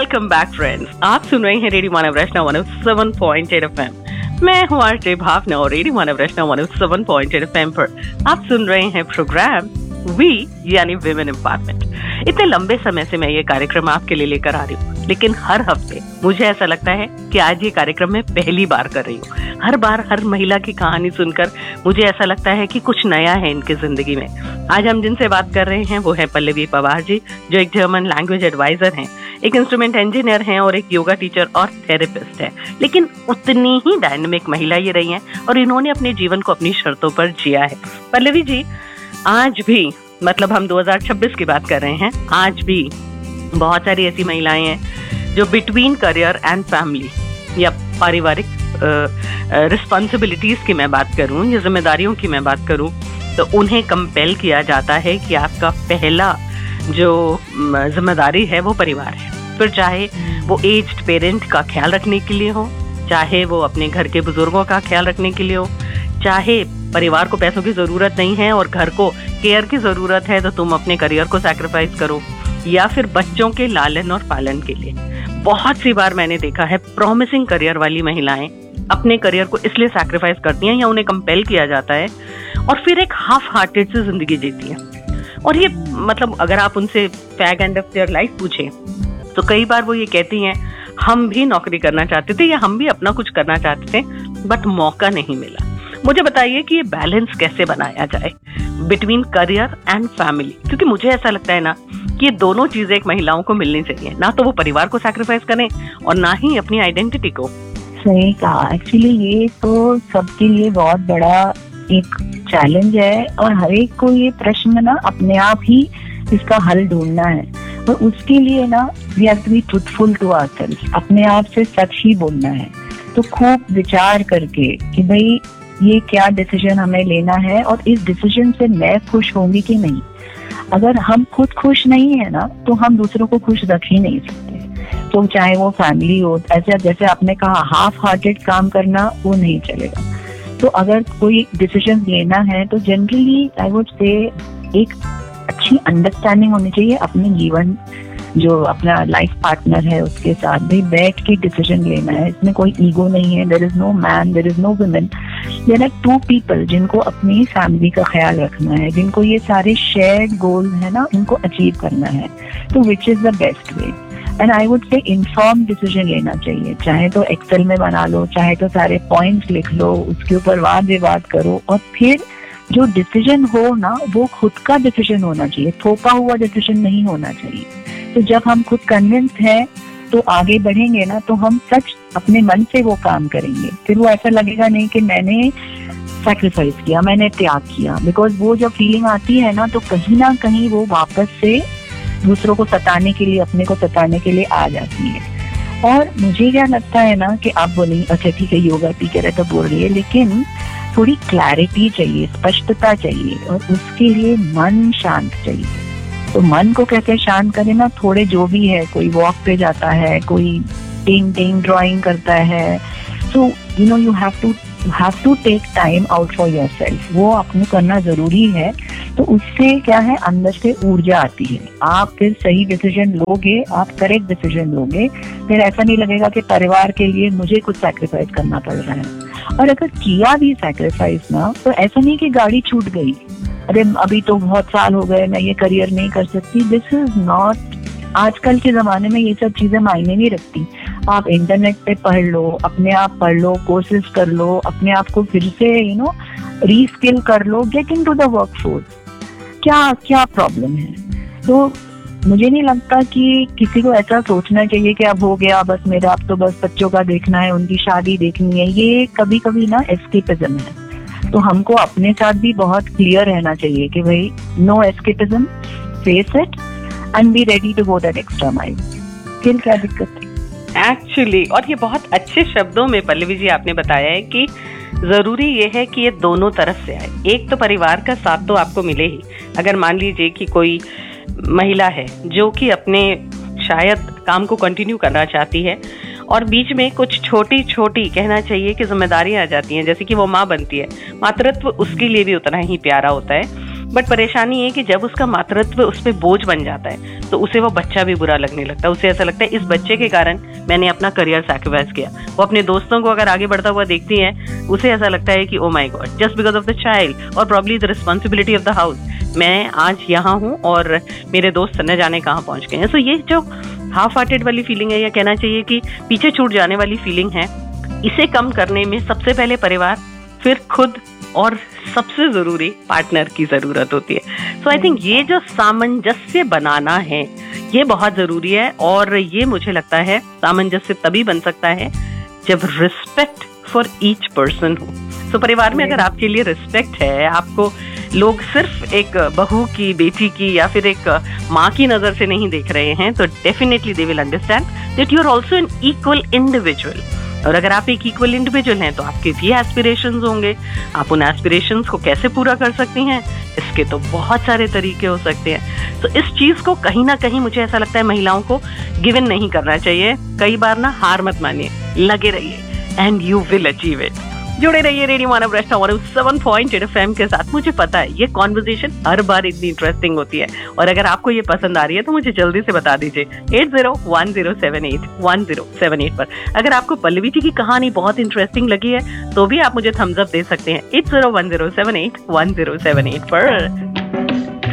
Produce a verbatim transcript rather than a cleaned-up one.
Welcome back friends. आप सुन रहे हैं रेडियो मानव रचना one O seven point eight F M. मैं हूँ आरजे भावना और रेडियो मानव रचना one O seven point eight F M पर आप सुन रहे हैं प्रोग्राम वी यानी विमेन एम्पावरमेंट। इतने लंबे समय से मैं ये कार्यक्रम आपके लिए लेकर आ रही हूँ, लेकिन हर हफ्ते मुझे ऐसा लगता है कि आज ये कार्यक्रम मैं पहली बार कर रही हूँ। हर बार हर महिला की कहानी सुनकर मुझे ऐसा लगता है कि कुछ नया है इनकी जिंदगी में। आज हम जिनसे बात कर रहे हैं वो है पल्लवी पवार जी, जो एक जर्मन लैंग्वेज एडवाइजर हैं, एक इंस्ट्रूमेंट इंजीनियर हैं और एक योगा टीचर और थेरेपिस्ट है। लेकिन उतनी ही डायनेमिक महिला ये रही हैं और इन्होंने अपने जीवन को अपनी शर्तों पर जिया है। पल्लवी जी आज भी, मतलब हम दो हज़ार छब्बीस की बात कर रहे हैं, आज भी बहुत सारी ऐसी महिलाएं हैं जो बिटवीन करियर एंड फैमिली या पारिवारिक रिस्पॉन्सिबिलिटीज की मैं बात करूं या जिम्मेदारियों की मैं बात करूं तो उन्हें कंपेल किया जाता है कि आपका पहला जो जिम्मेदारी है वो परिवार है। फिर चाहे वो एज्ड पेरेंट का ख्याल रखने के लिए हो, चाहे वो अपने घर के बुजुर्गों का ख्याल रखने के लिए हो, चाहे परिवार को पैसों की जरूरत नहीं है और घर को केयर की जरूरत है तो तुम अपने करियर को सैक्रिफाइस करो, या फिर बच्चों के लालन और पालन के लिए। बहुत सी बार मैंने देखा है प्रॉमिसिंग करियर वाली महिलाएं अपने करियर को इसलिए सैक्रिफाइस करती हैं या उन्हें कंपेल किया जाता है और फिर एक हाफ हार्टेड से जिंदगी जीती हैं। और ये मतलब अगर आप उनसे fag end of their life पूछें तो कई बार वो ये कहती हैं हम भी नौकरी करना चाहते थे या हम भी अपना कुछ करना चाहते थे बट मौका नहीं मिला। मुझे बताइए कि ये बैलेंस कैसे बनाया जाए बिटवीन करियर एंड फैमिली, क्योंकि मुझे ऐसा लगता है ना कि ये दोनों चीजें एक महिलाओं को मिलनी चाहिए, ना तो वो परिवार को सैक्रिफाइस करें और ना ही अपनी आइडेंटिटी को। सही कहा। एक्चुअली ये तो सबके लिए बहुत बड़ा एक चैलेंज है और हर एक को ये प्रश्न ना अपने आप ही इसका हल ढूंढना है। और उसके लिए ना we have to be truthful to ourselves, अपने आप से सच ही बोलना है। तो खूब विचार करके कि भाई ये क्या डिसीजन हमें लेना है और इस डिसीजन से मैं खुश होंगी कि नहीं। अगर हम खुद खुश नहीं है ना तो हम दूसरों को खुश रख ही नहीं सकते। तो चाहे वो फैमिली हो, ऐसे जैसे आपने कहा हाफ हार्टेड काम करना वो नहीं चलेगा। तो अगर कोई डिसीजन लेना है तो जनरली आई वुड से एक अच्छी अंडरस्टैंडिंग होनी चाहिए अपने जीवन, जो अपना लाइफ पार्टनर है उसके साथ भी बैठ के डिसीजन लेना है। इसमें कोई ईगो नहीं है। There is no man, there is no women, there are to people जिनको अपनी फैमिली का ख्याल रखना है, जिनको ये सारे शेयर्ड गोल है ना इनको अचीव करना है। तो which is the best way. And I would say inform decision लेना चाहिए। चाहे तो एक्सेल में बना लो, चाहे तो सारे पॉइंट्स लिख लो, उसके ऊपर वाद विवाद करो और फिर जो डिसीजन हो ना वो खुद का डिसीजन होना चाहिए, थोपा हुआ डिसीजन नहीं होना चाहिए। तो जब हम खुद कन्विंस्ड हैं तो आगे बढ़ेंगे ना तो हम सच अपने मन से वो काम करेंगे। फिर वो ऐसा लगेगा नहीं कि मैंने सैक्रिफाइस किया, मैंने त्याग किया। बिकॉज वो जब फीलिंग आती है ना तो कहीं ना कहीं वो वापस से दूसरों को सताने के लिए, अपने को सताने के लिए आ जाती है। और मुझे क्या लगता है ना कि आप बोलेंगे अच्छा ठीक है योगा टीचर है तो बोल रही है, लेकिन थोड़ी क्लैरिटी चाहिए, स्पष्टता चाहिए और उसके लिए मन शांत चाहिए। तो मन को कैसे शांत करें ना, थोड़े जो भी है, कोई वॉक पे जाता है, कोई पेंटिंग ड्राइंग करता है, so you know you have to have to take time out for yourself. वो आपको करना जरूरी है। तो उससे क्या है, अंदर से ऊर्जा आती है, आप फिर सही डिसीजन लोगे, आप करेक्ट डिसीजन लोगे। फिर ऐसा नहीं लगेगा कि परिवार के लिए मुझे कुछ सैक्रिफाइस करना पड़ रहा है। और अगर किया भी सैक्रिफाइस ना तो ऐसा नहीं कि गाड़ी छूट गई, अरे अभी तो बहुत साल हो गए मैं ये करियर नहीं कर सकती। दिस इज नॉट, आजकल के जमाने में ये सब चीजें मायने नहीं रखती। आप इंटरनेट पे पढ़ लो, अपने आप पढ़ लो, कोर्सेज कर लो, अपने आप को फिर से यू नो रीस्किल कर लो, गेट इनटू द वर्कफोर्स। क्या क्या प्रॉब्लम है? तो मुझे नहीं लगता कि किसी को ऐसा सोचना चाहिए कि अब हो गया बस मेरा, अब तो बस बच्चों का देखना है, उनकी शादी देखनी है। ये कभी कभी ना एस्केपिज्म है। तो हमको अपने साथ भी बहुत क्लियर रहना चाहिए कि भाई no escapism, face it and be ready to go that extra mile. फिर क्या दिक्कत है एक्चुअली। और ये बहुत अच्छे शब्दों में पल्लवी जी आपने बताया है कि जरूरी ये है कि ये दोनों तरफ से आए। एक तो परिवार का साथ तो आपको मिले ही। अगर मान लीजिए कि कोई महिला है जो कि अपने शायद काम को कंटिन्यू करना चाहती है और बीच में कुछ छोटी छोटी कहना चाहिए कि जिम्मेदारियां आ जाती हैं, जैसे कि वो माँ बनती है, मातृत्व उसके लिए भी उतना ही प्यारा होता है। बट परेशानी है कि जब उसका मातृत्व उस पर बोझ बन जाता है तो उसे वो बच्चा भी बुरा लगने लगता है। उसे ऐसा लगता है इस बच्चे के कारण मैंने अपना करियर सैक्रिफाइस किया। वो अपने दोस्तों को अगर आगे बढ़ता हुआ देखती है, उसे ऐसा लगता है कि oh my God, just because of the child और probably the responsibility of the house, मैं आज यहाँ हूँ और मेरे दोस्त न जाने कहाँ पहुंच गए हैं। सो ये जो हाफ हार्टेड वाली फीलिंग है, या कहना चाहिए कि पीछे छूट जाने वाली फीलिंग है, इसे कम करने में सबसे पहले परिवार, फिर खुद और सबसे जरूरी पार्टनर की जरूरत होती है। सो आई थिंक ये जो सामंजस्य बनाना है ये बहुत जरूरी है, और ये मुझे लगता है सामंजस्य तभी बन सकता है जब रिस्पेक्ट फॉर ईच पर्सन हो। सो so, परिवार में अगर आपके लिए रिस्पेक्ट है, आपको लोग सिर्फ एक बहू की, बेटी की या फिर एक माँ की नजर से नहीं देख रहे हैं, तो definitely they will understand that you are also an equal individual. और अगर आप एक इक्वल इंडिविजुअल हैं तो आपके भी एस्पिरेशंस होंगे। आप उन एस्पिरेशंस को कैसे पूरा कर सकती हैं, इसके तो बहुत सारे तरीके हो सकते हैं। तो इस चीज को कहीं ना कहीं मुझे ऐसा लगता है महिलाओं को गिवन नहीं करना चाहिए। कई बार ना हार मत मानिए, लगे रहिए and you will achieve it. जुड़े रहिए रेडियो मानव Resta seven point eight FM के साथ। मुझे पता है ये कॉन्वर्सेशन हर बार इतनी इंटरेस्टिंग होती है, और अगर आपको ये पसंद आ रही है तो मुझे जल्दी से बता दीजिए eight zero one zero seven eight one zero seven eight पर। अगर आपको पल्लवी जी की कहानी बहुत इंटरेस्टिंग लगी है तो भी आप मुझे थम्स अप दे सकते हैं eight zero one zero seven eight one zero seven eight पर।